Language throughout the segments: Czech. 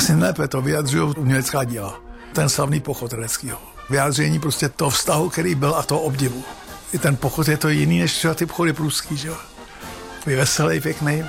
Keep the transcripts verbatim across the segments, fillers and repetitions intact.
Vlastně nejlépe to vyjadřují umělecká díla. Ten slavný pochod Radeckýho. Vyjádření prostě toho vztahu, který byl, a toho obdivu. I ten pochod je to jiný, než třeba ty pochody průský, že jo. Je veselý, pěkný.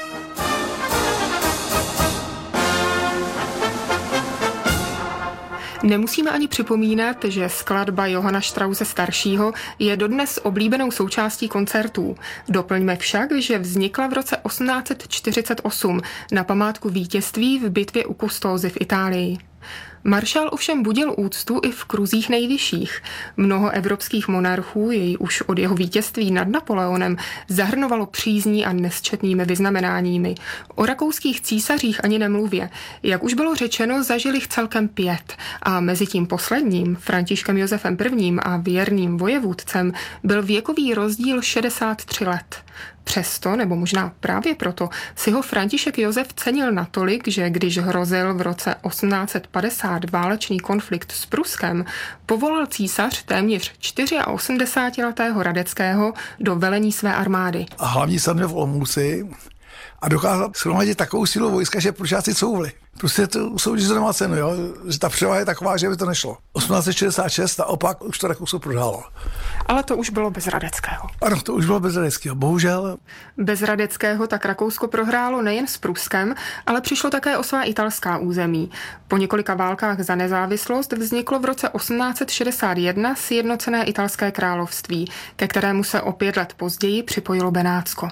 Nemusíme ani připomínat, že skladba Johana Strause staršího je dodnes oblíbenou součástí koncertů. Doplňme však, že vznikla v roce osmnáct set čtyřicet osm na památku vítězství v bitvě u Custózy v Itálii. Maršál ovšem budil úctu i v kruzích nejvyšších. Mnoho evropských monarchů jej už od jeho vítězství nad Napoleonem zahrnovalo přízní a nesčetnými vyznamenáními. O rakouských císařích ani nemluvě. Jak už bylo řečeno, zažili jich celkem pět a mezi tím posledním, Františkem Josefem I. A věrným vojevůdcem, byl věkový rozdíl šedesát tři let. Přesto, nebo možná právě proto, si ho František Josef cenil natolik, že když hrozil v roce osmnáct set padesát válečný konflikt s Pruskem, povolal císař téměř osmdesátičtyřletého Radeckého do velení své armády. A hlavní sadne v Olomouci a dokázal shromadit takovou sílu vojska, že prušáci couvli. Prostě to soutěž nemá cenu, jo? Že ta převaha je taková, že by to nešlo. osmnáct set šedesát šest a opak už to Rakousko prohrálo. Ale to už bylo bez Radeckého. Ano, to už bylo bez Radeckého, bohužel. Bez Radeckého tak Rakousko prohrálo nejen s Pruskem, ale přišlo také o svá italská území. Po několika válkách za nezávislost vzniklo v roce osmnáct set šedesát jedna sjednocené italské království, ke kterému se o pět let později připojilo Benátsko.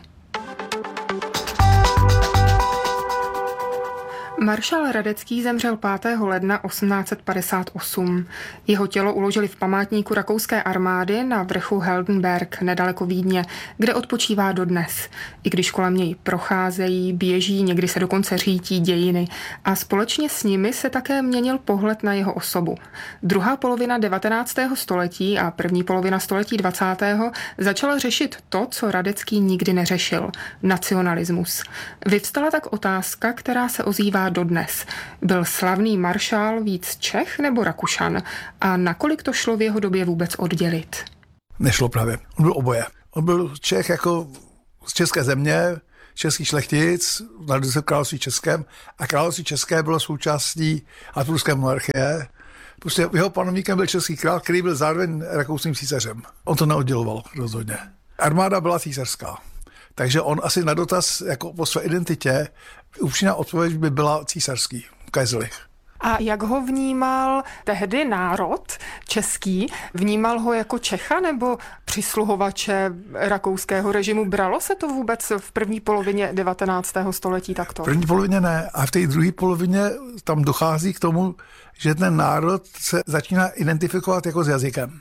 Maršál Radecký zemřel pátého ledna osmnáct set padesát osm. Jeho tělo uložili v památníku rakouské armády na vrchu Heldenberg nedaleko Vídně, kde odpočívá dodnes. I když kolem něj procházejí, běží, někdy se dokonce řítí dějiny a společně s nimi se také měnil pohled na jeho osobu. Druhá polovina devatenáctého století a první polovina století dvacátého začala řešit to, co Radecký nikdy neřešil – nacionalismus. Vyvstala tak otázka, která se ozývá dodnes. Byl slavný maršál víc Čech nebo Rakušan a nakolik to šlo v jeho době vůbec oddělit? Nešlo právě. On byl oboje. On byl Čech jako z české země, český šlechtic, narodil se v království českém a království české bylo součástí habsburské monarchie. Prostě jeho panovníkem byl český král, který byl zároveň rakouským císařem. On to neodděloval rozhodně. Armáda byla císařská. Takže on asi na dotaz jako po své identitě upřímná odpověď by byla císařský, kaiserlich. A jak ho vnímal tehdy národ český? Vnímal ho jako Čecha nebo přisluhovače rakouského režimu? Bralo se to vůbec v první polovině devatenáctého století takto? V první polovině ne. A v té druhé polovině tam dochází k tomu, že ten národ se začíná identifikovat jako s jazykem.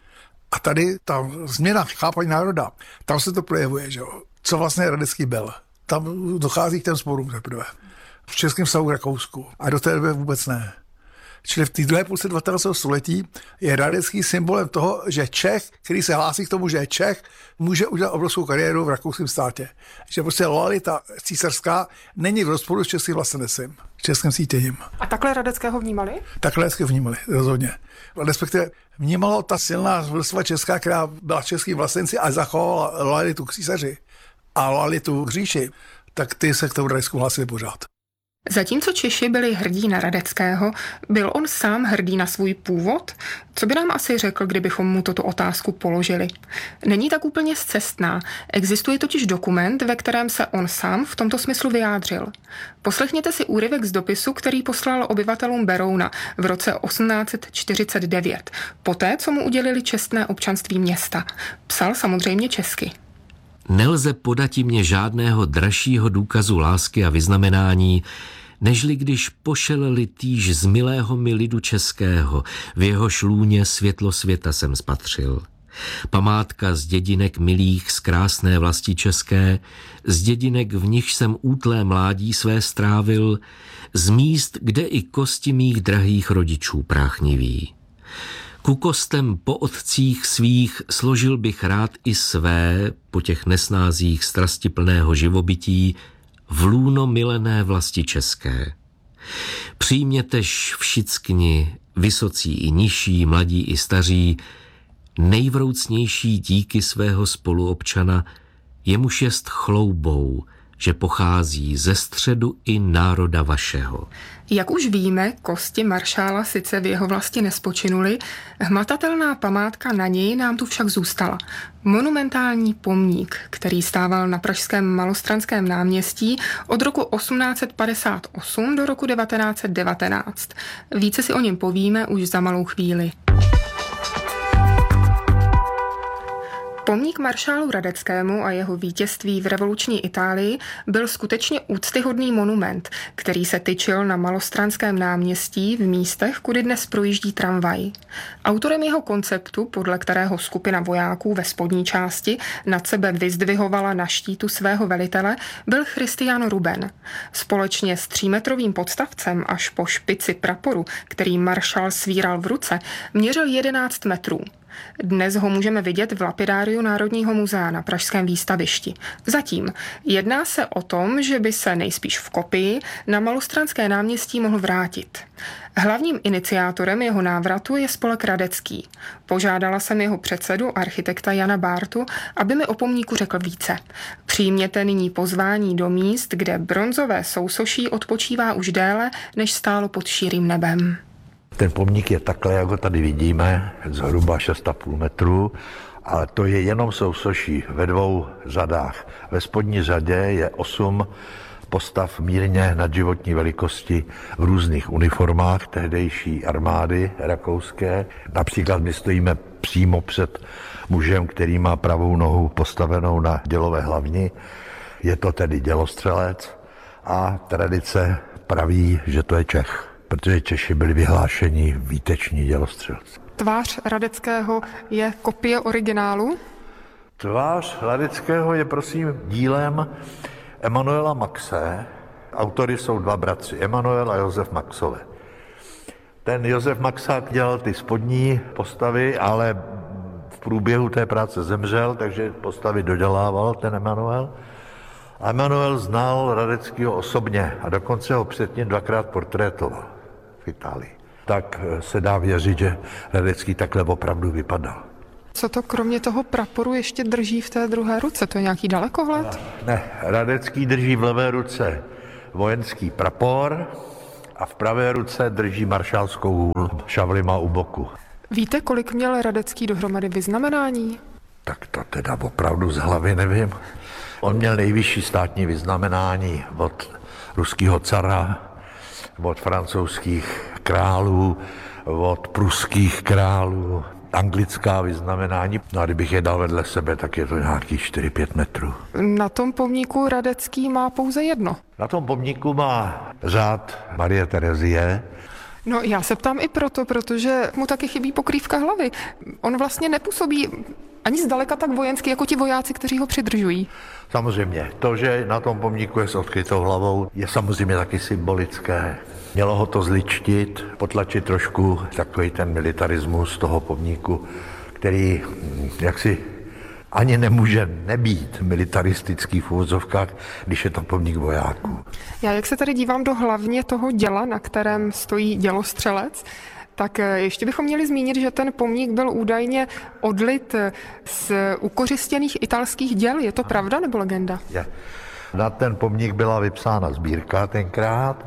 A tady ta změna chápání národa, tam se to projevuje, že jo. Co vlastně Radecký byl. Tam dochází k těm sporům teprve. V českém vztahu k Rakousku. A do té doby vůbec ne. Čili v té druhé půlce dvacátého století je Radecký symbolem toho, že Čech, který se hlásí k tomu, že je Čech, může udělat obrovskou kariéru v rakouském státě. Že prostě lojalita císařská není v rozporu s českým vlastenectvím, s českým cítěním. A takhle Radeckého vnímali? Takhle Radeckého vnímali, rozhodně. Respektive vnímalo ta silná vrstva česká, která byla v českým vlastenci a zachovala lojalitu k císaři a lojalitu k říši, tak ty se k tomu Radeckému hlásili pořád. Zatímco Češi byli hrdí na Radeckého, byl on sám hrdý na svůj původ? Co by nám asi řekl, kdybychom mu tuto otázku položili? Není tak úplně scestná. Existuje totiž dokument, ve kterém se on sám v tomto smyslu vyjádřil. Poslechněte si úryvek z dopisu, který poslal obyvatelům Berouna v roce osmnáct set čtyřicet devět, poté, co mu udělili čestné občanství města. Psal samozřejmě česky. Nelze podati mě žádného dražšího důkazu lásky a vyznamenání, nežli když pošeleli týž z milého mi lidu českého, v jeho šlůně světlo světa jsem spatřil. Památka z dědinek milých z krásné vlasti české, z dědinek, v nich jsem útlé mládí své strávil, z míst, kde i kosti mých drahých rodičů práchniví. Ku kostem po otcích svých složil bych rád i své, po těch nesnázích strastiplného živobytí, v lůno milené vlasti české. Přijmětež všickni, vysocí i nižší, mladí i staří, nejvroucnější díky svého spoluobčana, jemuž jest chloubou, že pochází ze středu i národa vašeho. Jak už víme, kosti maršála sice v jeho vlasti nespočinuly, hmatatelná památka na něj nám tu však zůstala. Monumentální pomník, který stával na pražském Malostranském náměstí od roku osmnáct set padesát osm do roku devatenáct set devatenáct. Více si o něm povíme už za malou chvíli. Pomník maršálu Radeckému a jeho vítězství v revoluční Itálii byl skutečně úctyhodný monument, který se tyčil na Malostranském náměstí v místech, kudy dnes projíždí tramvaj. Autorem jeho konceptu, podle kterého skupina vojáků ve spodní části nad sebe vyzdvihovala na štítu svého velitele, byl Christian Ruben. Společně s třímetrovým podstavcem až po špici praporu, který maršál svíral v ruce, měřil jedenáct metrů. Dnes ho můžeme vidět v lapidáriu Národního muzea na pražském výstavišti. Zatím jedná se o tom, že by se nejspíš v kopii na Malostranské náměstí mohl vrátit. Hlavním iniciátorem jeho návratu je spolek Radecký. Požádala jsem jeho předsedu, architekta Jana Bártu, aby mi o pomníku řekl více. Přijměte nyní pozvání do míst, kde bronzové sousoší odpočívá už déle, než stálo pod širým nebem. Ten pomník je takhle, jak ho tady vidíme, zhruba šest a půl metru, ale to je jenom sousoší ve dvou řadách. Ve spodní řadě je osm postav mírně nadživotní velikosti v různých uniformách tehdejší armády rakouské. Například my stojíme přímo před mužem, který má pravou nohu postavenou na dělové hlavni. Je to tedy dělostřelec a tradice praví, že to je Čech, protože Češi byli vyhlášeni výteční dělostřelci. Tvář Radeckého je kopie originálu? Tvář Radeckého je prosím dílem Emanuela Maxe. Autory jsou dva bratři, Emanuel a Josef Maxové. Ten Josef Maxák dělal ty spodní postavy, ale v průběhu té práce zemřel, takže postavy dodělával ten Emanuel. A Emanuel znal Radeckého osobně a dokonce ho předtím dvakrát portrétoval v Itálii. Tak se dá věřit, že Radecký takhle opravdu vypadal. Co to kromě toho praporu ještě drží v té druhé ruce? To je nějaký dalekohled? Ne, Radecký drží v levé ruce vojenský prapor a v pravé ruce drží maršálskou hůl, šavli má u boku. Víte, kolik měl Radecký dohromady vyznamenání? Tak to teda opravdu z hlavy nevím. On měl nejvyšší státní vyznamenání od ruského cara, od francouzských králů, od pruských králů, anglická vyznamenání. No a kdybych je dal vedle sebe, tak je to nějakých čtyři pět metrů. Na tom pomníku Radecký má pouze jedno. Na tom pomníku má řád Marie Terezie. No já se ptám i proto, protože mu taky chybí pokrývka hlavy. On vlastně nepůsobí ani zdaleka tak vojensky, jako ti vojáci, kteří ho přidržují. Samozřejmě, to, že na tom pomníku je s odkrytou hlavou, je samozřejmě taky symbolické. Mělo ho to zličtit, potlačit trošku takový ten militarismus toho pomníku, který jaksi ani nemůže nebýt militaristický v uvozovkách, když je to pomník vojáků. Já jak se tady dívám do hlavně toho děla, na kterém stojí dělostřelec, tak ještě bychom měli zmínit, že ten pomník byl údajně odlit z ukořistěných italských děl. Je to pravda nebo legenda? Je. Na ten pomník byla vypsána sbírka tenkrát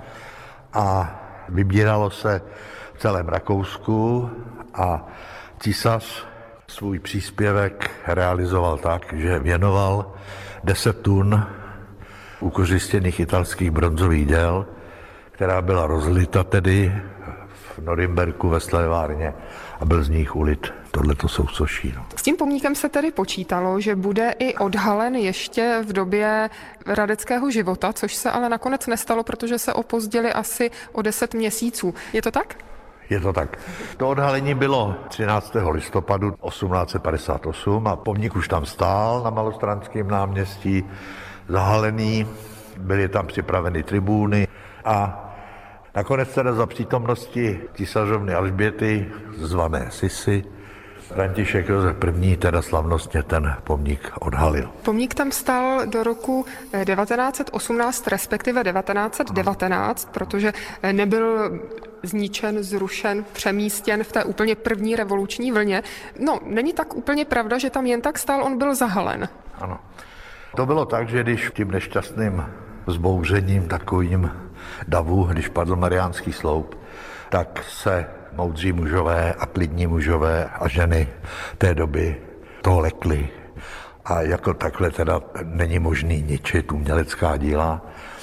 a vybíralo se v celém Rakousku a císař svůj příspěvek realizoval tak, že věnoval deset tun ukořistěných italských bronzových děl, která byla rozlita tedy v Norimberku ve slévárně a byl z nich ulit tohleto sousoší. No. S tím pomníkem se tedy počítalo, že bude i odhalen ještě v době Radeckého života, což se ale nakonec nestalo, protože se opozdili asi o deset měsíců. Je to tak? Je to tak. To odhalení bylo třináctého listopadu osmnáct set padesát osm a pomník už tam stál na Malostranském náměstí, zahalený, byly tam připraveny tribúny a nakonec teda za přítomnosti císařovny Alžběty, zvané Sisy, František Josef I. teda slavnostně ten pomník odhalil. Pomník tam stál do roku devatenáct set osmnáct, respektive devatenáct set devatenáct, protože nebyl zničen, zrušen, přemístěn v té úplně první revoluční vlně. No, není tak úplně pravda, že tam jen tak stál, on byl zahalen. Ano. To bylo tak, že když tím nešťastným vzbouřením takovým davu, když padl Mariánský sloup, tak se moudří mužové a klidní mužové a ženy té doby toho lekli. A jako takhle teda není možný ničit umělecká díla.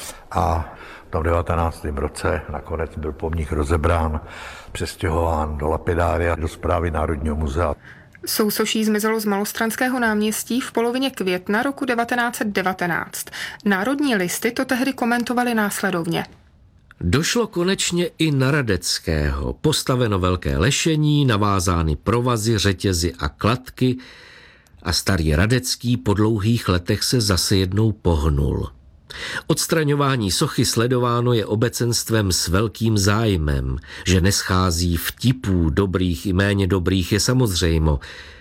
A v tom devatenáctém roce nakonec byl pomník rozebrán, přestěhován do lapidária, do správy Národního muzea. Sousoší zmizelo z Malostranského náměstí v polovině května roku devatenáct set devatenáct. Národní listy to tehdy komentovaly následovně. Došlo konečně i na Radeckého. Postaveno velké lešení, navázány provazy, řetězy a kladky a starý Radecký po dlouhých letech se zase jednou pohnul. Odstraňování sochy sledováno je obecenstvem s velkým zájmem, že neschází vtipů dobrých i méně dobrých je samozřejmo.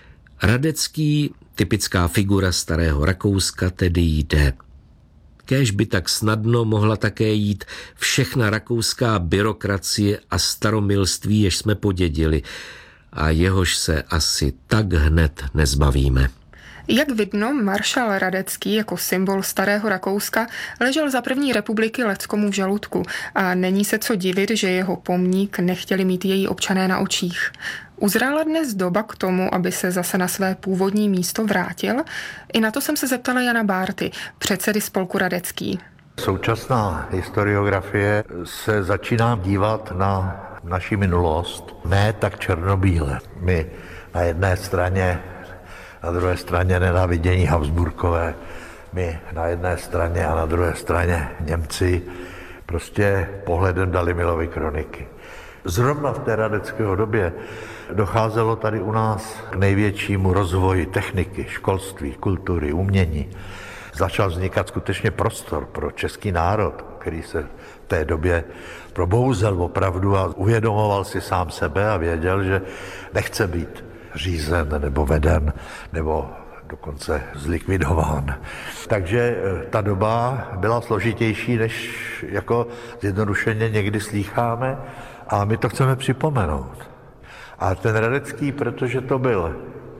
Radecký, typická figura starého Rakouska, tedy jde. Kéž by tak snadno mohla také jít všechna rakouská byrokracie a staromilství, jež jsme podědili, a jehož se asi tak hned nezbavíme. Jak vidno, maršál Radecký jako symbol starého Rakouska ležel za první republiky leckomu v žaludku a není se co divit, že jeho pomník nechtěli mít její občané na očích. Uzrála dnes doba k tomu, aby se zase na své původní místo vrátil? I na to jsem se zeptala Jana Bárty, předsedy spolku Radecký. Současná historiografie se začíná dívat na naši minulost ne tak černobíle. My na jedné straně, na druhé straně nenávidění Habsburkové, my na jedné straně a na druhé straně Němci prostě pohledem dali Milovy kroniky. Zrovna v té radeckého době docházelo tady u nás k největšímu rozvoji techniky, školství, kultury, umění. Začal vznikat skutečně prostor pro český národ, který se v té době probouzel opravdu a uvědomoval si sám sebe a věděl, že nechce být řízen nebo veden nebo dokonce zlikvidován. Takže ta doba byla složitější, než jako zjednodušeně někdy slýcháme, a my to chceme připomenout. A ten Radecký, protože to byl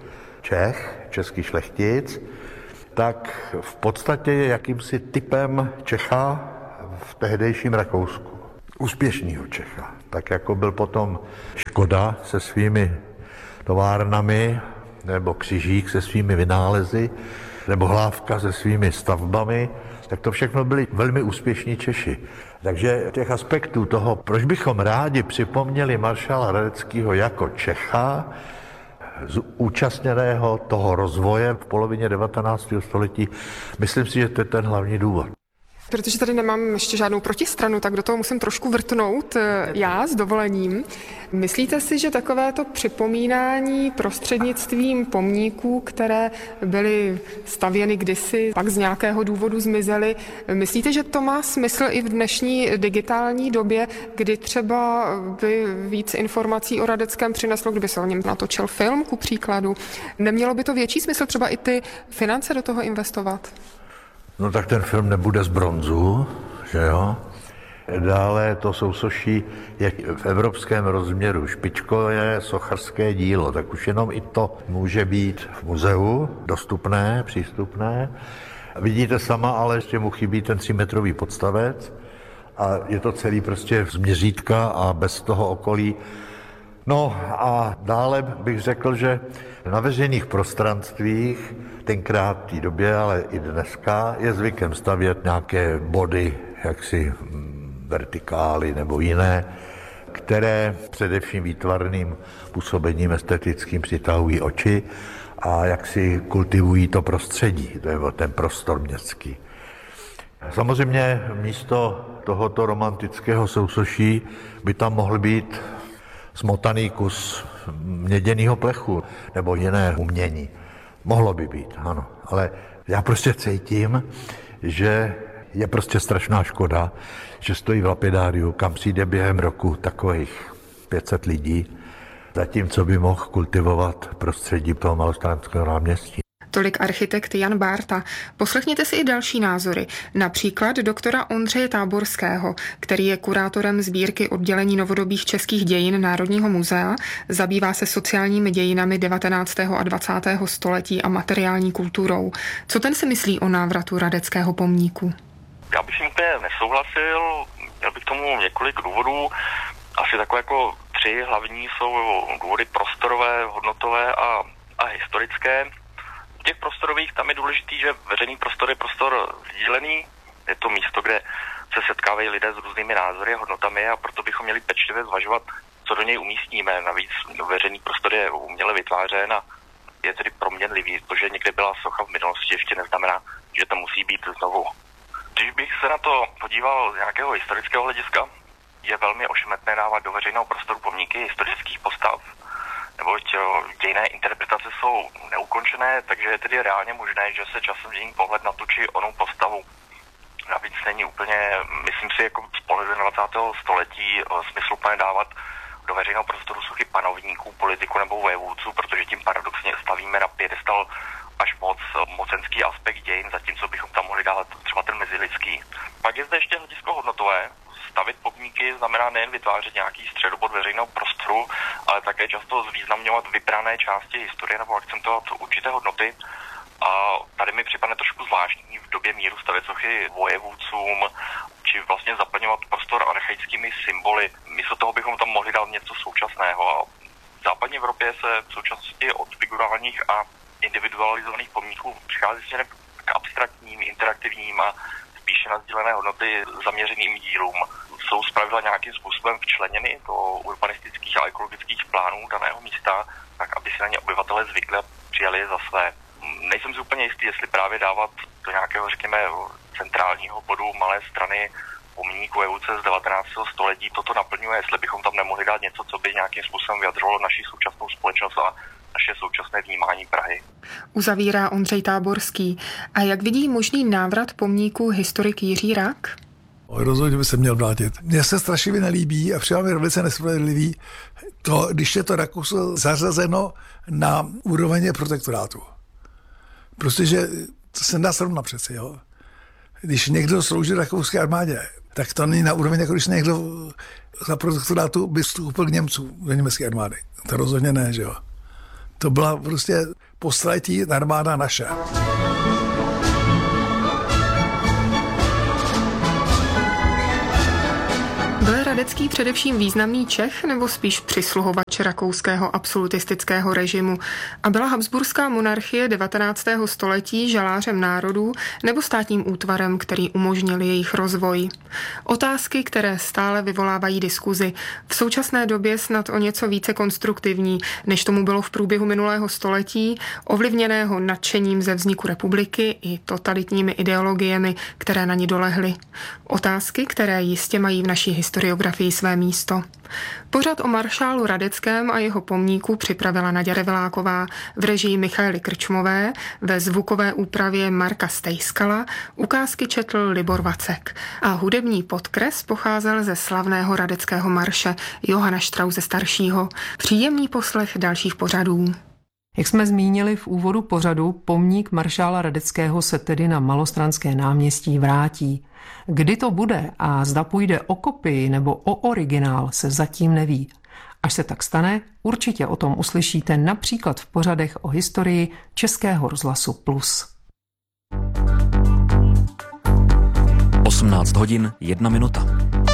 Čech, český šlechtic, tak v podstatě je jakýmsi typem Čecha v tehdejším Rakousku. Úspěšnýho Čecha. Tak jako byl potom Škoda se svými továrnami, nebo Křižík se svými vynálezy, nebo Hlávka se svými stavbami, tak to všechno byli velmi úspěšní Češi. Takže těch aspektů toho, proč bychom rádi připomněli maršála Radeckého jako Čecha, zúčastněného toho rozvoje v polovině devatenáctého století, myslím si, že to je ten hlavní důvod. Protože tady nemám ještě žádnou protistranu, tak do toho musím trošku vrtnout já s dovolením. Myslíte si, že takovéto připomínání prostřednictvím pomníků, které byly stavěny kdysi, pak z nějakého důvodu zmizely, myslíte, že to má smysl i v dnešní digitální době, kdy třeba by víc informací o Radeckém přineslo, kdyby se o něm natočil film, ku příkladu? Nemělo by to větší smysl třeba i ty finance do toho investovat? No tak ten film nebude z bronzu, že jo? Dále to sousoší je v evropském rozměru špičkové sochařské dílo, tak už jenom i to může být v muzeu dostupné, přístupné. Vidíte sama, ale ještě mu chybí ten třímetrový podstavec a je to celý prostě z měřítka a bez toho okolí. No a dále bych řekl, že na veřejných prostranstvích tenkrát v té době, ale i dneska je zvykem stavět nějaké body, jaksi vertikály nebo jiné, které především výtvarným působením estetickým přitahují oči a jaksi kultivují to prostředí, to je ten prostor městský. Samozřejmě místo tohoto romantického sousoší by tam mohl být smotaný kus měděného plechu nebo jiné umění. Mohlo by být, ano, ale já prostě cítím, že je prostě strašná škoda, že stojí v lapidáriu, kam přijde během roku takových pět set lidí, zatímco by mohl kultivovat prostředí toho Malostranského náměstí. Tolik architekt Jan Bárta. Poslechněte si i další názory, například doktora Ondřeje Táborského, který je kurátorem sbírky oddělení novodobých českých dějin Národního muzea, zabývá se sociálními dějinami devatenáctého a dvacátého století a materiální kulturou. Co ten si myslí o návratu Radeckého pomníku? Já bych si úplně nesouhlasil, měl bych k tomu několik důvodů. Asi takové jako tři hlavní jsou důvody prostorové, hodnotové a, a historické. V těch prostorových tam je důležitý, že veřejný prostor je prostor sdílený. Je to místo, kde se setkávají lidé s různými názory a hodnotami a proto bychom měli pečlivě zvažovat, co do něj umístíme. Navíc veřejný prostor je uměle vytvářen a je tedy proměnlivý. To, že někde byla socha v minulosti, ještě neznamená, že to musí být znovu. Když bych se na to podíval z nějakého historického hlediska, je velmi ošemetné dávat do veřejného prostoru pomníky historických postav, neboť dějné interpretace jsou neukončené, takže je tedy reálně možné, že se časem změní pohled na tu či onou postavu. Navíc není úplně, myslím si, jako z pohledu dvacátého století smysluplné dávat do veřejného prostoru sochy panovníků, politiků nebo vojevůdců, protože tím paradoxně stavíme na piedestal až moc mocenský aspekt dějin, zatímco bychom tam mohli dát třeba ten mezilidský. Pak je zde ještě hledisko hodnotové. Stavit pomníky znamená nejen vytvářet nějaký středobod veřejného prostoru, ale také často zvýznamňovat vybrané části historie nebo akcentovat určité hodnoty. A tady mi připadne trošku zvláštní v době míru stavět sochy vojevůdcům, či vlastně zaplňovat prostor archaickými symboly. Místo toho bychom tam mohli dát něco současného. A v západní Evropě se v současnosti od figurálních a individualizovaných pomníků přichází směrem k abstraktním, interaktivním a spíše na sdílené hodnoty zaměřeným dílům. Jsou zpravidla nějakým způsobem včleněny do urbanistických a ekologických plánů daného místa, tak aby si na ně obyvatelé zvykli a přijali je za své. Nejsem si úplně jistý, jestli právě dávat do nějakého, řekněme, centrálního bodu malé strany pomníku vojevůdce z devatenáctého století toto naplňuje, jestli bychom tam nemohli dát něco, co by nějakým způsobem vyjadřovalo naši současnou společnost a naše současné vnímání Prahy. Uzavírá Ondřej Táborský. A jak vidí možný návrat pomníku historik Jiří Rak? Rozhodně by se měl vrátit. Mně se strašlivě nelíbí a přitom je velice nespravedlivý, to, když je to Rakousko zařazeno na úroveň protektorátu. Prostě, že to se dá srovnat přeci, jo. Když někdo slouží rakouské armádě, tak to není na úroveň, jako když někdo za protektorátu by vstoupil k Němcům do německé armády. To rozhodně ne, že jo. To byla prostě postletí armáda naše. Byl Radecký především významný Čech nebo spíš přisluhovač rakouského absolutistického režimu? A byla habsburská monarchie devatenáctého století žalářem národů nebo státním útvarem, který umožnil jejich rozvoj? Otázky, které stále vyvolávají diskuzi. V současné době snad o něco více konstruktivní, než tomu bylo v průběhu minulého století, ovlivněného nadšením ze vzniku republiky i totalitními ideologiemi, které na ní dolehly. Otázky, které jistě mají v naší historiografii své místo. Pořad o maršálu Radeckém a jeho pomníku připravila Naďa Reveláková v režii Michaely Krčmové, ve zvukové úpravě Marka Stejskala, ukázky četl Libor Vacek a hudební podkres pocházel ze slavného radeckého marše Johana Strause staršího. Příjemný poslech dalších pořadů. Jak jsme zmínili v úvodu pořadu, pomník maršála Radeckého se tedy na Malostranské náměstí vrátí. Kdy to bude a zda půjde o kopii nebo o originál, se zatím neví. Až se tak stane, určitě o tom uslyšíte například v pořadech o historii Českého rozhlasu Plus. osmnáct hodin, jedna minuta.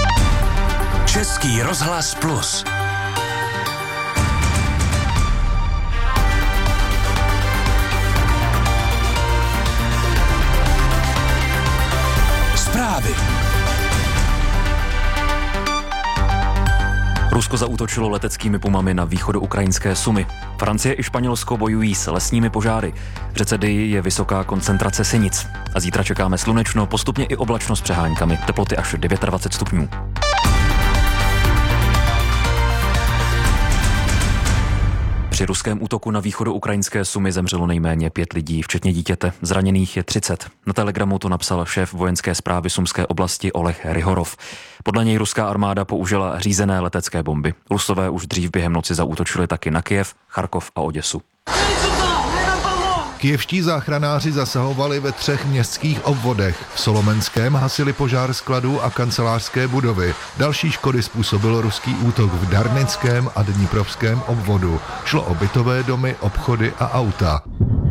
Český rozhlas Plus. Zprávy. Rusko zaútočilo leteckými pumami na východoukrajinské Sumy. Francie i Španělsko bojují s lesními požáry. V řece Dyji je vysoká koncentrace sinic. A zítra čekáme slunečno, postupně i oblačno s přeháňkami. Teploty až dvacet devět stupňů. Při ruském útoku na východoukrajinské Sumy zemřelo nejméně pět lidí, včetně dítěte. Zraněných je třicet. Na Telegramu to napsal šéf vojenské správy Sumské oblasti Oleg Ryhorov. Podle něj ruská armáda použila řízené letecké bomby. Rusové už dřív během noci zaútočili taky na Kyjev, Charkov a Oděsu. Kyjevští záchranáři zasahovali ve třech městských obvodech. V Solomenském hasili požár skladů a kancelářské budovy. Další škody způsobil ruský útok v Darnickém a Dniprovském obvodu. Šlo o bytové domy, obchody a auta.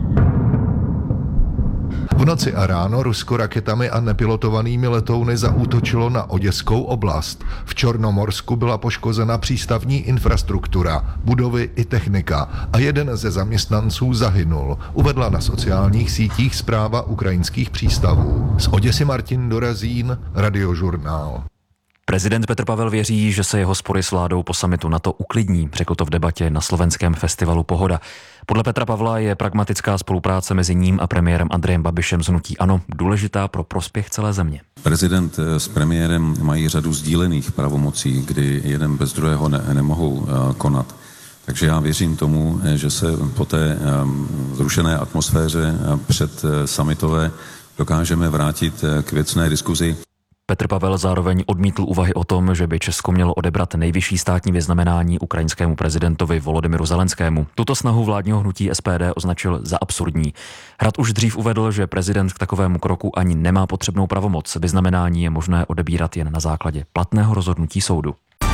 V noci a ráno Rusko raketami a nepilotovanými letouny zaútočilo na Oděskou oblast. V Čornomorsku byla poškozena přístavní infrastruktura, budovy i technika a jeden ze zaměstnanců zahynul, uvedla na sociálních sítích zpráva ukrajinských přístavů. Z Oděsy Martin Dorazín, Radiožurnál. Prezident Petr Pavel věří, že se jeho spory s vládou po summitu NATO uklidní, řekl to v debatě na slovenském festivalu Pohoda. Podle Petra Pavla je pragmatická spolupráce mezi ním a premiérem Andrejem Babišem z hnutí ANO důležitá pro prospěch celé země. Prezident s premiérem mají řadu sdílených pravomocí, kdy jeden bez druhého ne, nemohou konat. Takže já věřím tomu, že se po té zrušené atmosféře před summitové dokážeme vrátit k věcné diskuzi. Petr Pavel zároveň odmítl úvahy o tom, že by Česko mělo odebrat nejvyšší státní vyznamenání ukrajinskému prezidentovi Volodymyru Zelenskému. Tuto snahu vládního hnutí S P D označil za absurdní. Hrad už dřív uvedl, že prezident k takovému kroku ani nemá potřebnou pravomoc. Vyznamenání je možné odebírat jen na základě platného rozhodnutí soudu.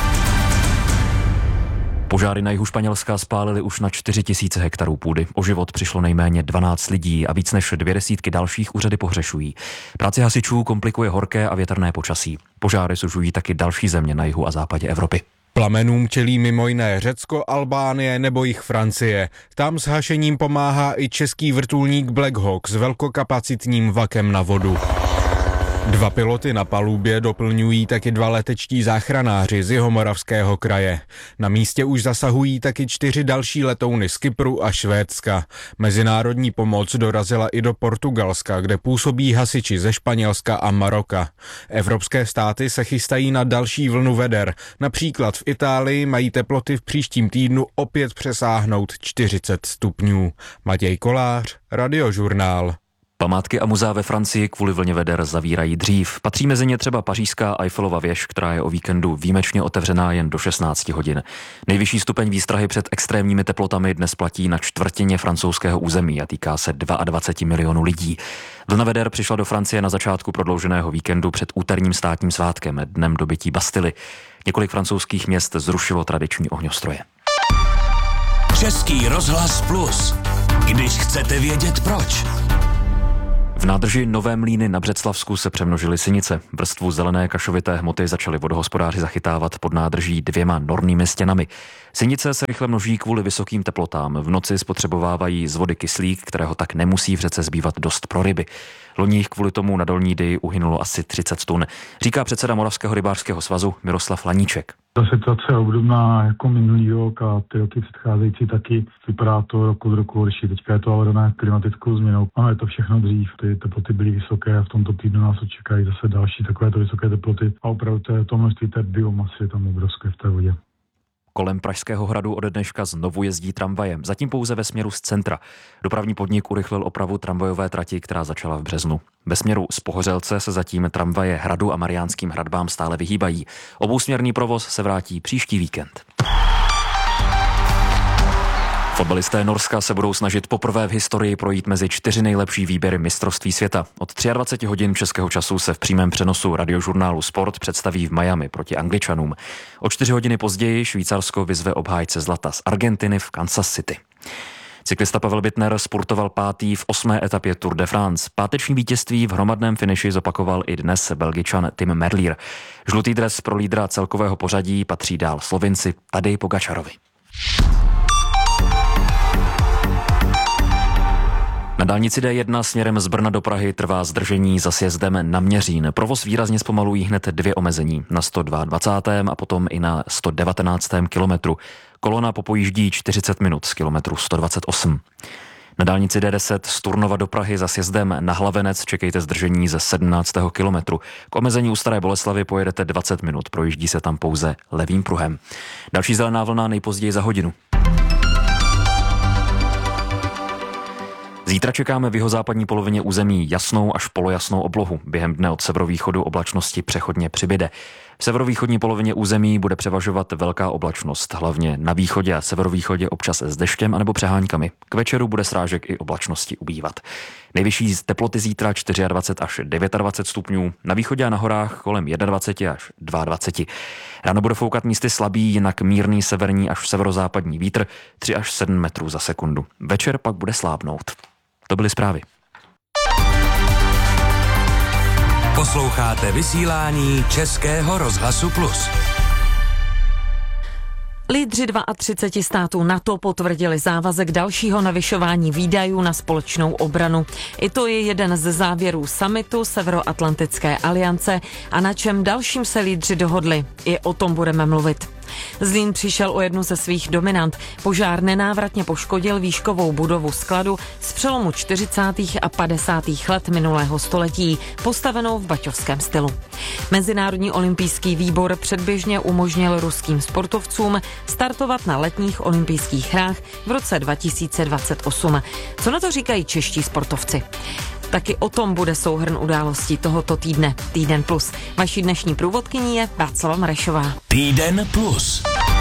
Požáry na jihu Španělska spálily už na čtyři tisíce hektarů půdy. O život přišlo nejméně dvanáct lidí a víc než dvě desítky dalších úřady pohřešují. Práci hasičů komplikuje horké a větrné počasí. Požáry sužují taky další země na jihu a západě Evropy. Plamenům čelí mimo jiné Řecko, Albánie nebo jich Francie. Tam s hašením pomáhá i český vrtulník Black Hawk s velkokapacitním vakem na vodu. Dva piloty na palubě doplňují taky dva letečtí záchranáři z Jihomoravského kraje. Na místě už zasahují taky čtyři další letouny z Kypru a Švédska. Mezinárodní pomoc dorazila i do Portugalska, kde působí hasiči ze Španělska a Maroka. Evropské státy se chystají na další vlnu veder. Například v Itálii mají teploty v příštím týdnu opět přesáhnout čtyřicet stupňů. Matěj Kolář, Radiožurnál. Památky a muzea ve Francii kvůli vlně veder zavírají dřív. Patří mezi ně třeba pařížská Eiffelova věž, která je o víkendu výjimečně otevřená jen do šestnáct hodin. Nejvyšší stupeň výstrahy před extrémními teplotami dnes platí na čtvrtině francouzského území a týká se dvacet dva milionů lidí. Vlna veder přišla do Francie na začátku prodlouženého víkendu před úterním státním svátkem, dnem dobytí Bastily. Několik francouzských měst zrušilo tradiční ohňostroje. Český rozhlas Plus. Když chcete vědět proč. V nádrži Nové Mlýny na Břeclavsku se přemnožily sinice. Vrstvu zelené kašovité hmoty začali vodohospodáři zachytávat pod nádrží dvěma nornými stěnami. Sinice se rychle množí kvůli vysokým teplotám. V noci spotřebovávají z vody kyslík, kterého tak nemusí v řece zbývat dost pro ryby. Loni jich kvůli tomu na Dolní Dyji uhynulo asi třicet tun, říká předseda Moravského rybářského svazu Miroslav Laníček. Ta situace je obdobná jako minulý rok a ty roky předcházející taky. Vypadá to rok od roku horší. Teďka je to ale dané klimatickou změnou. Ano, je to všechno dřív. Ty teploty byly vysoké a v tomto týdnu nás očekají zase další takovéto vysoké teploty. A opravdu to, to množství té biomasy je tam obrovské v té vodě. Kolem Pražského hradu ode dneška znovu jezdí tramvajem, zatím pouze ve směru z centra. Dopravní podnik urychlil opravu tramvajové trati, která začala v březnu. Ve směru z Pohořelce se zatím tramvaje Hradu a Mariánským hradbám stále vyhýbají. Obousměrný provoz se vrátí příští víkend. Fotbalisté Norska se budou snažit poprvé v historii projít mezi čtyři nejlepší výběry mistrovství světa. Od dvacet tři hodin českého času se v přímém přenosu Radiožurnálu Sport představí v Miami proti Angličanům. O čtyři hodiny později Švýcarsko vyzve obhájce zlata z Argentiny v Kansas City. Cyklista Pavel Bittner sportoval pátý v osmé etapě Tour de France. Páteční vítězství v hromadném finiši zopakoval i dnes Belgičan Tim Merlier. Žlutý dres pro lídra celkového pořadí patří dál Slovinci Tadej Pogačarovi. Na dálnici D jedna směrem z Brna do Prahy trvá zdržení za sjezdem na Měřín. Provoz výrazně zpomalují hned dvě omezení, na sto dvacátém a potom i na sto devatenáctém kilometru. Kolona popojíždí čtyřicet minut z kilometru sto dvacet osm. Na dálnici D deset z Turnova do Prahy za sjezdem na Hlavenec čekejte zdržení ze sedmnáctého kilometru. K omezení u Staré Boleslavi pojedete dvacet minut, projíždí se tam pouze levým pruhem. Další zelená vlna nejpozději za hodinu. Zítra čekáme v jihozápadní polovině území jasnou až polojasnou oblohu. Během dne od severovýchodu oblačnosti přechodně přibyde. V severovýchodní polovině území bude převažovat velká oblačnost, hlavně na východě a severovýchodě občas s deštěm anebo přeháňkami. K večeru bude srážek i oblačnosti ubývat. Nejvyšší teploty zítra dvacet čtyři až dvacet devět stupňů, na východě a na horách kolem dvacet jedna až dvacet dva. Ráno bude foukat místy slabý, jinak mírný severní až severozápadní vítr tři až sedm metrů za sekundu. Večer pak bude slábnout. To byly zprávy. Posloucháte vysílání Českého rozhlasu Plus. Lídři třiceti dvou států NATO potvrdili závazek dalšího navyšování výdajů na společnou obranu. I to je jeden ze závěrů summitu Severoatlantické aliance a na čem dalším se lídři dohodli. I o tom budeme mluvit. Zlín přišel o jednu ze svých dominant. Požár nenávratně poškodil výškovou budovu skladu z přelomu čtyřicátých a padesátých let minulého století, postavenou v baťovském stylu. Mezinárodní olympijský výbor předběžně umožnil ruským sportovcům startovat na letních olympijských hrách v roce dva tisíce dvacet osm. Co na to říkají čeští sportovci? Taky o tom bude souhrn událostí tohoto týdne. Týden plus. Vaší dnešní průvodkyní je Václava Marešová. Týden plus.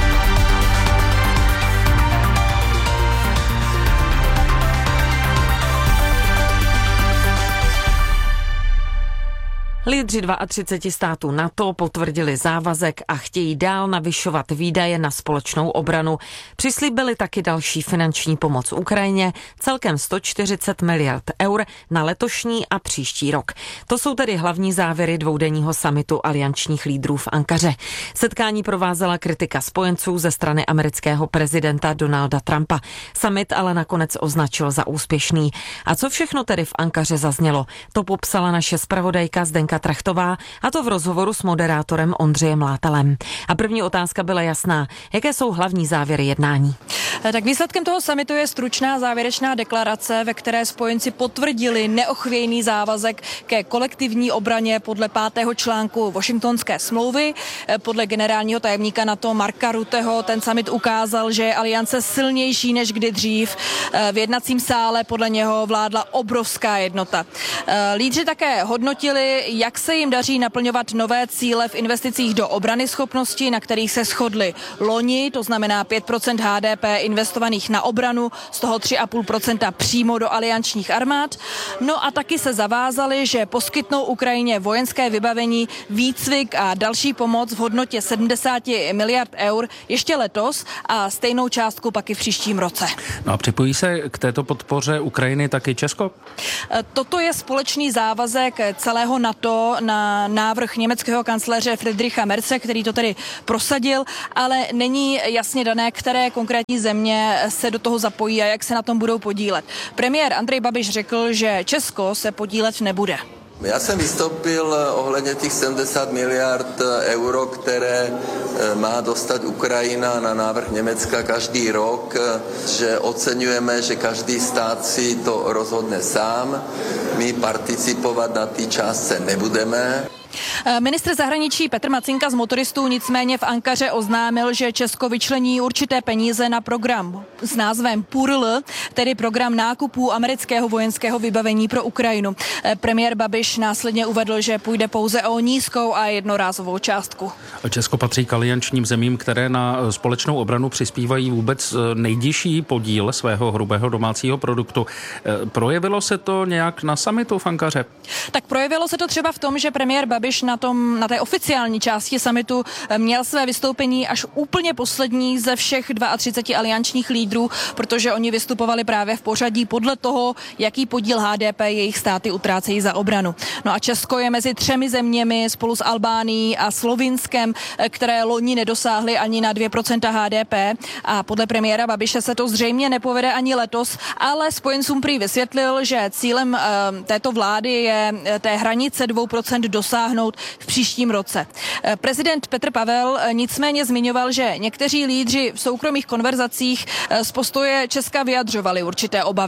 Lídři třiceti dvou států NATO potvrdili závazek a chtějí dál navyšovat výdaje na společnou obranu. Přislíbili taky další finanční pomoc Ukrajině, celkem sto čtyřicet miliard eur na letošní a příští rok. To jsou tedy hlavní závěry dvoudenního summitu aliančních lídrů v Ankaře. Setkání provázela kritika spojenců ze strany amerického prezidenta Donalda Trumpa. Summit ale nakonec označil za úspěšný. A co všechno tedy v Ankaře zaznělo? To popsala naše zpravodajka Zdenka Trachtová, a to v rozhovoru s moderátorem Ondřejem Látalem. A první otázka byla jasná. Jaké jsou hlavní závěry jednání? Tak výsledkem toho summitu je stručná závěrečná deklarace, ve které spojenci potvrdili neochvějný závazek ke kolektivní obraně podle pátého článku Washingtonské smlouvy. Podle generálního tajemníka NATO Marka Rutteho ten summit ukázal, že je aliance silnější než kdy dřív. V jednacím sále podle něho vládla obrovská jednota. Lídři také hodnotili, jak se jim daří naplňovat nové cíle v investicích do obranyschopnosti, na kterých se shodli loni, to znamená pět procent H D P investovaných na obranu, z toho tři a půl procenta přímo do aliančních armád. No a taky se zavázali, že poskytnou Ukrajině vojenské vybavení, výcvik a další pomoc v hodnotě sedmdesát miliard eur ještě letos a stejnou částku pak i v příštím roce. No a připojí se k této podpoře Ukrajiny taky Česko? Toto je společný závazek celého NATO na návrh německého kancléře Friedricha Merze, který to tedy prosadil, ale není jasně dané, které konkrétní země se do toho zapojí a jak se na tom budou podílet. Premiér Andrej Babiš řekl, že Česko se podílet nebude. Já jsem vystoupil ohledně těch sedmdesát miliard euro, které má dostat Ukrajina na návrh Německa každý rok, že oceňujeme, že každý stát si to rozhodne sám. My participovat na té částce nebudeme. Ministr zahraničí Petr Macinka z motoristů nicméně v Ankaře oznámil, že Česko vyčlení určité peníze na program s názvem P U R L, tedy program nákupů amerického vojenského vybavení pro Ukrajinu. Premiér Babiš následně uvedl, že půjde pouze o nízkou a jednorázovou částku. Česko patří k aliančním zemím, které na společnou obranu přispívají vůbec nejvyšší podíl svého hrubého domácího produktu. Projevilo se to nějak na summitu v Ankaře? Tak projevilo se to třeba v tom, že premiér Babiš na, tom, na té oficiální části summitu měl své vystoupení až úplně poslední ze všech třiceti dvou aliančních lídrů, protože oni vystupovali právě v pořadí podle toho, jaký podíl H D P jejich státy utrácejí za obranu. No a Česko je mezi třemi zeměmi spolu s Albánií a Slovinskem, které loni nedosáhly ani na dvě procenta H D P a podle premiéra Babiše se to zřejmě nepovede ani letos, ale spojencům prý vysvětlil, že cílem e, této vlády je té hranice dvou procent dosáhnout v příštím roce. Prezident Petr Pavel nicméně zmiňoval, že někteří lídři v soukromých konverzacích z postoje Česka vyjadřovali určité obavy.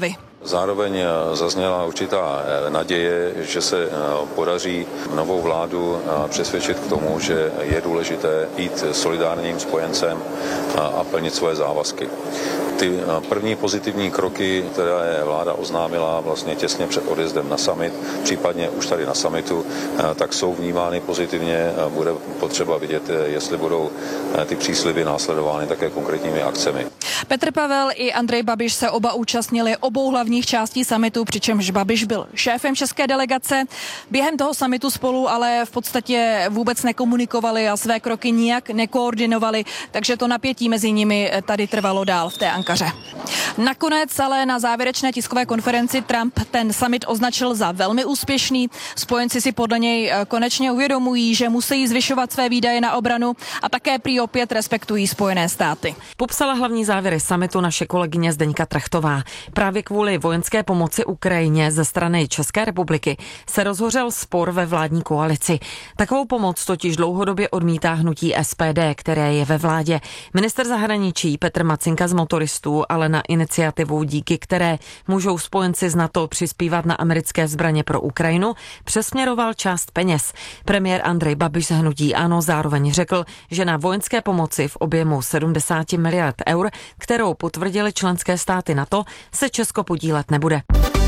Zároveň zazněla určitá naděje, že se podaří novou vládu přesvědčit k tomu, že je důležité být solidárním spojencem a plnit svoje závazky. Ty první pozitivní kroky, které vláda oznámila vlastně těsně před odjezdem na summit, případně už tady na summitu, tak jsou vnímány pozitivně. Bude potřeba vidět, jestli budou ty přísliby následovány také konkrétními akcemi. Petr Pavel i Andrej Babiš se oba účastnili obou hlavních částí summitu, přičemž Babiš byl šéfem české delegace. Během toho summitu spolu ale v podstatě vůbec nekomunikovali a své kroky nijak nekoordinovali, takže to napětí mezi nimi tady trvalo dál v té Ankaře. Nakonec ale na závěrečné tiskové konferenci Trump ten summit označil za velmi úspěšný. Spojenci si podle něj konečně uvědomují, že musí zvyšovat své výdaje na obranu a také prý opět respektují Spojené státy. Popsala hlavní závěry summitu naše kolegyně Zdeňka Trachtová. Právě kvůli vojenské pomoci Ukrajině ze strany České republiky se rozhořel spor ve vládní koalici. Takovou pomoc totiž dlouhodobě odmítá hnutí S P D, které je ve vládě. Minister zahraničí Petr Macinka z Motoristů ale na iniciativu, díky které můžou spojenci z NATO přispívat na americké zbraně pro Ukrajinu, přesměroval část peněz. Premiér Andrej Babiš z hnutí ANO zároveň řekl, že na vojenské pomoci v objemu sedmdesát miliard eur, kterou potvrdili členské státy NATO, se Česko podílet nebude.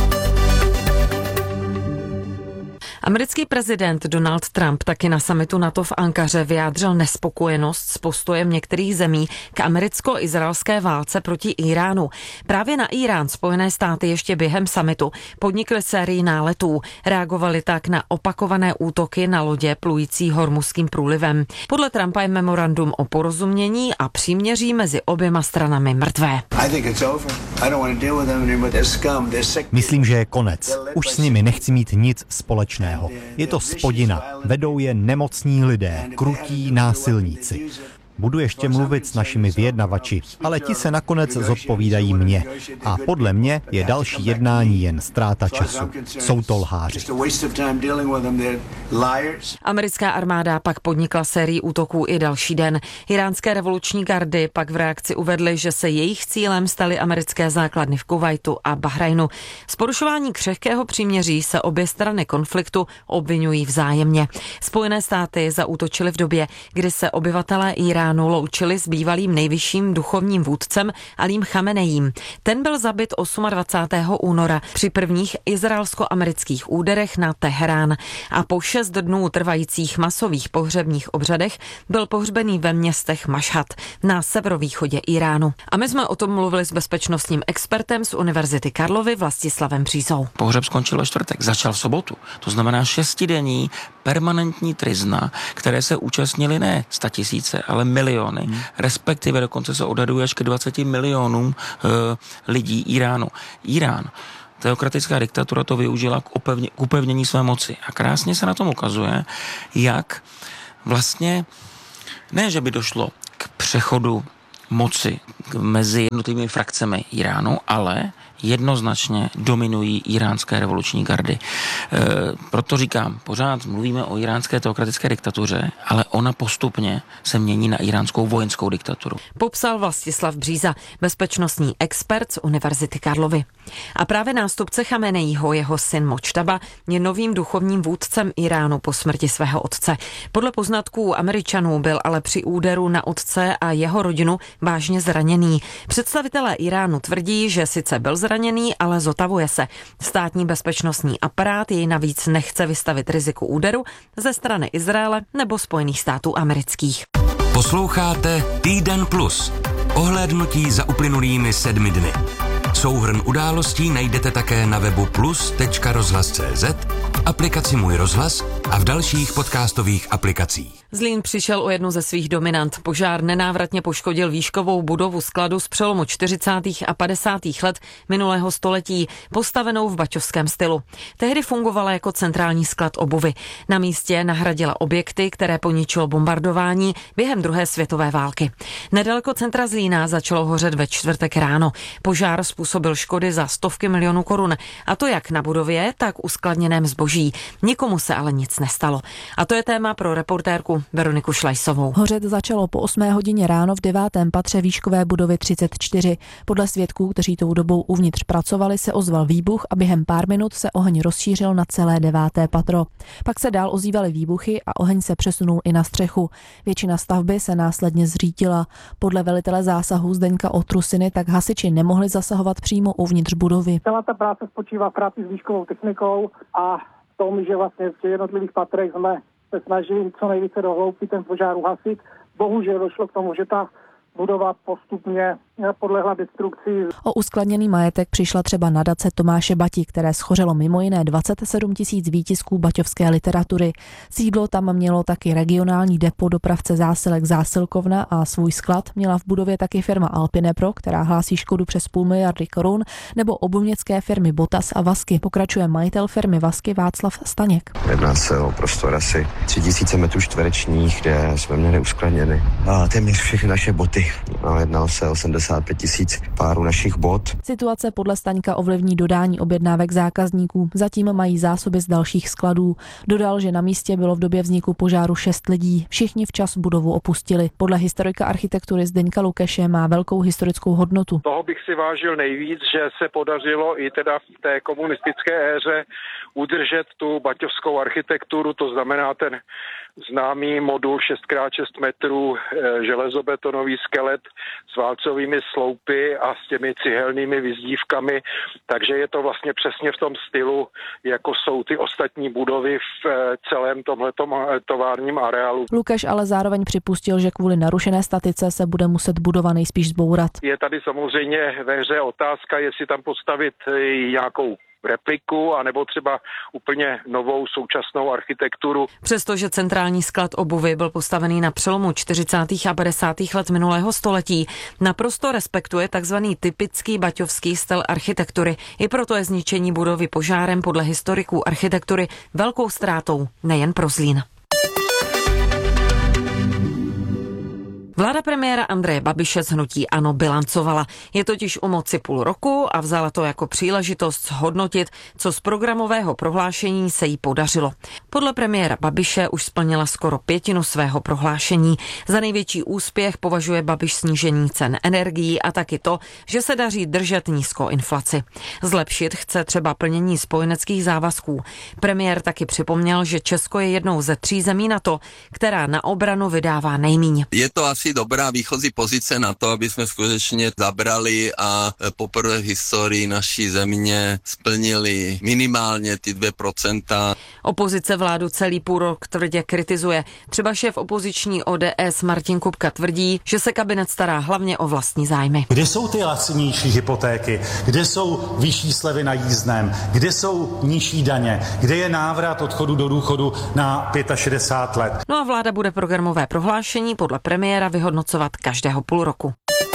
Americký prezident Donald Trump taky na summitu NATO v Ankaře vyjádřil nespokojenost s postojem některých zemí k americko-izraelské válce proti Iránu. Právě na Irán Spojené státy ještě během summitu podnikly sérii náletů. Reagovali tak na opakované útoky na lodě plující Hormuzským průlivem. Podle Trumpa je memorandum o porozumění a příměří mezi oběma stranami mrtvé. Myslím, že je konec. Už s nimi nechci mít nic společného. Je to spodina. Vedou je nemocní lidé, krutí násilníci. Budu ještě mluvit s našimi vyjednavači, ale ti se nakonec zodpovídají mně. A podle mě je další jednání jen ztráta času. Jsou to lháři. Americká armáda pak podnikla sérii útoků i další den. Iránské revoluční gardy pak v reakci uvedly, že se jejich cílem staly americké základny v Kuvajtu a Bahrajnu. Z porušování křehkého příměří se obě strany konfliktu obvinují vzájemně. Spojené státy zaútočily v době, kdy se obyvatelé Iránu loučili s bývalým nejvyšším duchovním vůdcem Alím Chamenejím. Ten byl zabit dvacátého osmého února při prvních izraelsko-amerických úderech na Teherán a po šest dnů trvajících masových pohřebních obřadech byl pohřbený ve městech Mašhad na severovýchodě Iránu. A my jsme o tom mluvili s bezpečnostním expertem z Univerzity Karlovy Vlastislavem Břízou. Pohřeb skončil ve čtvrtek, začal v sobotu. To znamená šestidenní permanentní tryzna, které se účastnili ne statisíce, ale miliony, hmm. respektive dokonce se odhaduje až ke dvaceti milionům e, lidí Iránu. Irán, teokratická diktatura, to využila k, upevně, k upevnění své moci. A krásně se na tom ukazuje, jak vlastně, ne, že by došlo k přechodu moci mezi jednotlivými frakcemi Iránu, ale jednoznačně dominují iránské revoluční gardy. E, proto říkám, pořád mluvíme o iránské teokratické diktatuře, ale ona postupně se mění na iránskou vojenskou diktaturu. Popsal Vlastislav Bříza, bezpečnostní expert z Univerzity Karlovy. A právě nástupce Chamenejího, jeho syn Močtaba, je novým duchovním vůdcem Iránu po smrti svého otce. Podle poznatků Američanů byl ale při úderu na otce a jeho rodinu vážně zraněný. Představitelé Iránu tvrdí, že sice byl zraněný, ale zotavuje se. Státní bezpečnostní aparát jej navíc nechce vystavit riziku úderu ze strany Izraele nebo Spojených států amerických. Posloucháte Týden plus. Ohlédnutí za uplynulými sedmi dny. Souhrn událostí najdete také na webu plus tečka rozhlas tečka cé zet, v aplikaci Můj rozhlas a v dalších podcastových aplikacích. Zlín přišel o jednu ze svých dominant. Požár nenávratně poškodil výškovou budovu skladu z přelomu čtyřicátých a padesátých let minulého století, postavenou v baťovském stylu. Tehdy fungovala jako centrální sklad obuvy. Na místě nahradila objekty, které poničilo bombardování během druhé světové války. Nedaleko centra Zlína začalo hořet ve čtvrtek ráno. Požár způsobil škody za stovky milionů korun, a to jak na budově, tak uskladněném zboží. Nikomu se ale nic nic nestalo. A to je téma pro reportérku Veroniku Šlajsovou. Hořet začalo po osmé hodině ráno v devátém patře výškové budovy třicet čtyři. Podle svědků, kteří tou dobou uvnitř pracovali, se ozval výbuch a během pár minut se oheň rozšířil na celé deváté patro. Pak se dál ozývaly výbuchy a oheň se přesunul i na střechu. Většina stavby se následně zřítila. Podle velitele zásahu Zdeňka Otrusiny tak hasiči nemohli zasahovat přímo uvnitř budovy. Celá ta práce spočívá v práci s výškovou technikou a v tom, že vlastně v těch jednotlivých patrech jsme se snažili co nejvíce do hloubky ten požár uhasit. Bohužel došlo k tomu, že ta budova postupně podlehla destrukci. O uskladněný majetek přišla třeba nadace Tomáše Bati, které schořelo mimo jiné dvacet sedm tisíc výtisků baťovské literatury. Sídlo tam mělo taky regionální depo dopravce zásilek Zásilkovna a svůj sklad měla v budově taky firma Alpinepro, která hlásí škodu přes půl miliardy korun, nebo obuměcké firmy Botas a Vasky. Pokračuje majitel firmy Vasky Václav Staněk. Jedná se o prostor asi tři tisíce metrů čtverečních, kde jsme měli uskladněny a téměř všechny naše boty. A jednalo se o sedmdesát pět tisíc párů našich bot. Situace podle Staňka ovlivní dodání objednávek zákazníků. Zatím mají zásoby z dalších skladů. Dodal, že na místě bylo v době vzniku požáru šest lidí. Všichni včas budovu opustili. Podle historika architektury Zdeňka Lukeše má velkou historickou hodnotu. Toho bych si vážil nejvíc, že se podařilo i teda v té komunistické éře udržet tu baťovskou architekturu, to znamená ten známý modul šest krát šest metrů, železobetonový skelet s válcovými sloupy a s těmi cihelnými vyzdívkami, takže je to vlastně přesně v tom stylu, jako jsou ty ostatní budovy v celém tomhletom továrním areálu. Lukáš ale zároveň připustil, že kvůli narušené statice se bude muset budova nejspíš zbourat. Je tady samozřejmě ve hře otázka, jestli tam postavit nějakou repliku, anebo třeba úplně novou současnou architekturu. Přestože centrální sklad obuvy byl postavený na přelomu čtyřicátých a padesátých let minulého století, naprosto respektuje takzvaný typický baťovský styl architektury. I proto je zničení budovy požárem podle historiků architektury velkou ztrátou nejen pro Zlín. Vláda premiéra Andreje Babiše z hnutí ANO bilancovala. Je totiž u moci půl roku a vzala to jako příležitost zhodnotit, co z programového prohlášení se jí podařilo. Podle premiéra Babiše už splnila skoro pětinu svého prohlášení. Za největší úspěch považuje Babiš snížení cen energií a taky to, že se daří držet nízkou inflaci. Zlepšit chce třeba plnění spojeneckých závazků. Premiér taky připomněl, že Česko je jednou ze tří zemí NATO, která na obranu vydává nejmíň. Je to asi dobrá výchozí pozice na to, aby jsme skutečně zabrali a poprvé v historii naší země splnili minimálně ty dvě procenta. Opozice vládu celý půl rok tvrdě kritizuje. Třeba šéf opoziční O D S Martin Kupka tvrdí, že se kabinet stará hlavně o vlastní zájmy. Kde jsou ty lacinější hypotéky? Kde jsou vyšší slevy na jízdném? Kde jsou nižší daně? Kde je návrat odchodu do důchodu na šedesát pět let? No a vláda bude programové prohlášení podle premiéra vyhodnocovat každého půl roku.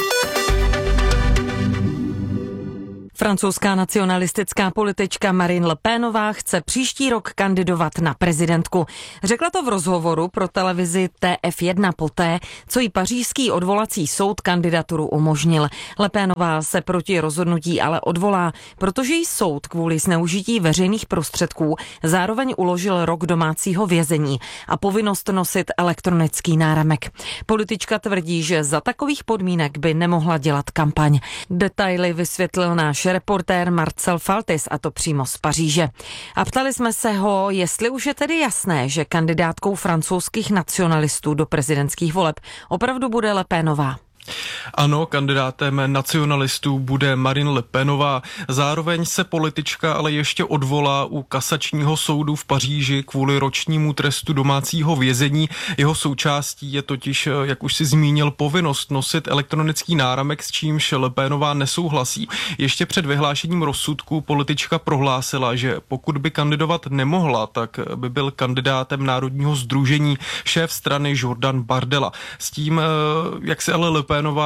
Francouzská nacionalistická politička Marine Le Penová chce příští rok kandidovat na prezidentku. Řekla to v rozhovoru pro televizi T F jedna poté, co jí pařížský odvolací soud kandidaturu umožnil. Le Penová se proti rozhodnutí ale odvolá, protože jí soud kvůli zneužití veřejných prostředků zároveň uložil rok domácího vězení a povinnost nosit elektronický náramek. Politička tvrdí, že za takových podmínek by nemohla dělat kampaň. Detaily vysvětlil náš reportér Marcel Faltis, a to přímo z Paříže. A ptali jsme se ho, jestli už je tedy jasné, že kandidátkou francouzských nacionalistů do prezidentských voleb opravdu bude Le Penová. Ano, kandidátem nacionalistů bude Marine Le Penová. Zároveň se politička ale ještě odvolá u kasačního soudu v Paříži kvůli ročnímu trestu domácího vězení. Jeho součástí je totiž, jak už si zmínil, povinnost nosit elektronický náramek, s čímž Le Penová nesouhlasí. Ještě před vyhlášením rozsudku politička prohlásila, že pokud by kandidovat nemohla, tak by byl kandidátem Národního sdružení šéf strany Jordan Bardella. S tím, jak se ale Le Penová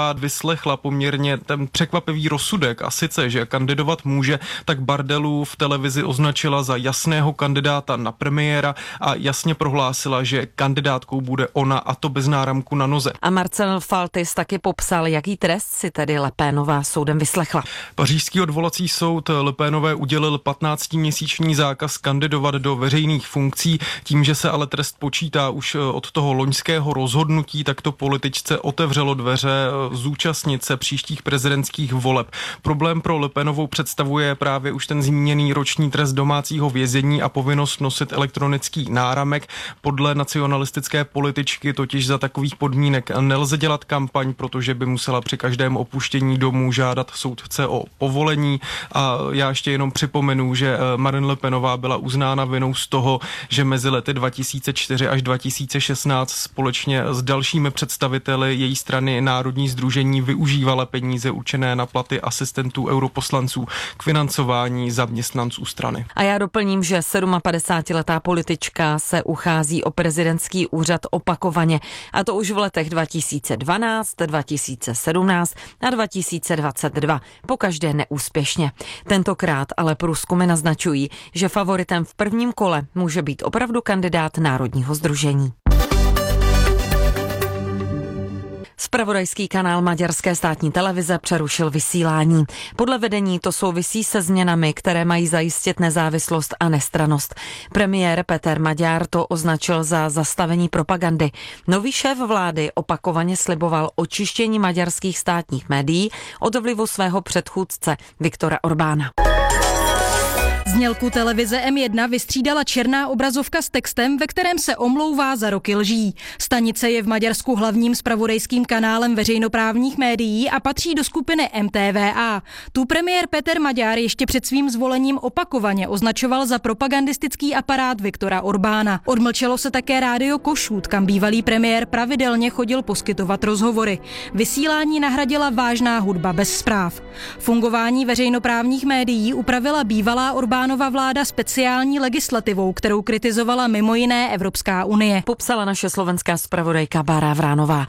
Lepénová vyslechla poměrně ten překvapivý rozsudek, a sice, že kandidovat může, tak Bardelu v televizi označila za jasného kandidáta na premiéra a jasně prohlásila, že kandidátkou bude ona, a to bez náramku na noze. A Marcel Faltis taky popsal, jaký trest si tedy Lepénová soudem vyslechla. Pařížský odvolací soud Lepénové udělil patnáctiměsíční zákaz kandidovat do veřejných funkcí. Tím, že se ale trest počítá už od toho loňského rozhodnutí, tak to političce otevřelo dveře zúčastnit se příštích prezidentských voleb. Problém pro Lepénovou představuje právě už ten zmíněný roční trest domácího vězení a povinnost nosit elektronický náramek. Podle nacionalistické političky totiž za takových podmínek nelze dělat kampaň, protože by musela při každém opuštění domů žádat soudce o povolení. A já ještě jenom připomenu, že Marine Le Penová byla uznána vinou z toho, že mezi lety dva tisíce čtyři až dva tisíce šestnáct společně s dalšími představiteli její strany Národní sdružení využívala peníze určené na platy asistentů europoslanců k financování zaměstnanců strany. A já doplním, že sedmapadesátiletá politička se uchází o prezidentský úřad opakovaně, a to už v letech dva tisíce dvanáct, dva tisíce sedmnáct a dva tisíce dvacet dva, pokaždé neúspěšně. Tentokrát ale průzkumy naznačují, že favoritem v prvním kole může být opravdu kandidát Národního sdružení. Zpravodajský kanál maďarské státní televize přerušil vysílání. Podle vedení to souvisí se změnami, které mají zajistit nezávislost a nestrannost. Premiér Peter Magyar to označil za zastavení propagandy. Nový šéf vlády opakovaně sliboval očištění maďarských státních médií od vlivu svého předchůdce Viktora Orbána. Znělku televize M jedna vystřídala černá obrazovka s textem, ve kterém se omlouvá za roky lží. Stanice je v Maďarsku hlavním zpravodajským kanálem veřejnoprávních médií a patří do skupiny M T V A. Tu premiér Peter Magyar ještě před svým zvolením opakovaně označoval za propagandistický aparát Viktora Orbána. Odmlčelo se také rádio Kossuth, kam bývalý premiér pravidelně chodil poskytovat rozhovory. Vysílání nahradila vážná hudba bez zpráv. Fungování veřejnoprávních médií upravila bývalá Orbánova vláda speciální legislativou, kterou kritizovala mimo jiné Evropská unie. Popsala naše slovenská zpravodajka Bára Vránová.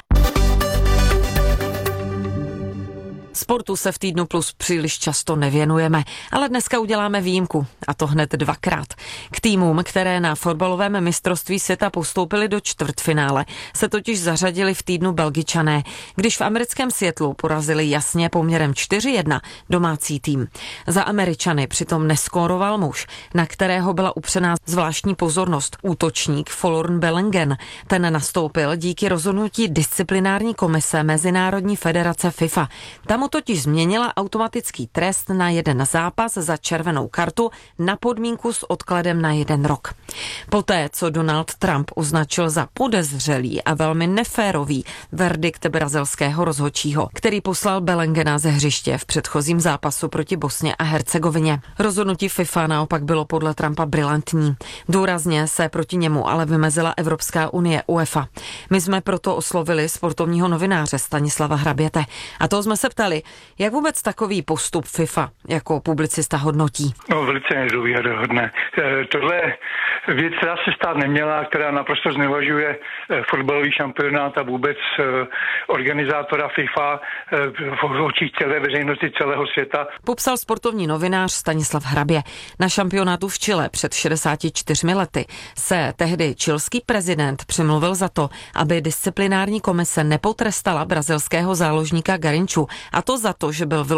Sportu se v Týdnu Plus příliš často nevěnujeme, ale dneska uděláme výjimku, a to hned dvakrát. K týmům, které na fotbalovém mistrovství světa postoupily do čtvrtfinále, se totiž zařadili v týdnu Belgičané, když v americkém Seattlu porazili jasně poměrem čtyři jedna domácí tým. Za Američany přitom neskóroval muž, na kterého byla upřená zvláštní pozornost, útočník Folarin Balogun. Ten nastoupil díky rozhodnutí disciplinární komise Mezinárodní federace FIFA. Tam totiž změnila automatický trest na jeden zápas za červenou kartu na podmínku s odkladem na jeden rok. Poté, co Donald Trump označil za podezřelý a velmi neférový verdikt brazilského rozhodčího, který poslal Baloguna ze hřiště v předchozím zápasu proti Bosně a Hercegovině. Rozhodnutí FIFA naopak bylo podle Trumpa brilantní. Důrazně se proti němu ale vymezila Evropská unie UEFA. My jsme proto oslovili sportovního novináře Stanislava Hraběte a toho jsme se ptali, jak vůbec takový postup FIFA jako publicista hodnotí? No, velice nedůvěryhodné. E, tohle je věc, která se stát neměla, která naprosto znevažuje e, fotbalový šampionát a vůbec e, organizátora FIFA e, v očích celé veřejnosti celého světa. Popsal sportovní novinář Stanislav Hrabě. Na šampionátu v Chile před šedesáti čtyřmi lety se tehdy chilský prezident přimluvil za to, aby disciplinární komise nepotrestala brazilského záložníka Garinchu, a to za to, že byl